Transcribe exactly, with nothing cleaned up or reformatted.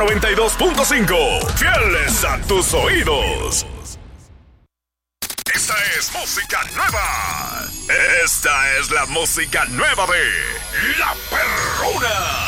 noventa y dos punto cinco. Fieles a tus oídos. Esta es música nueva. Esta es la música nueva de La Perrona.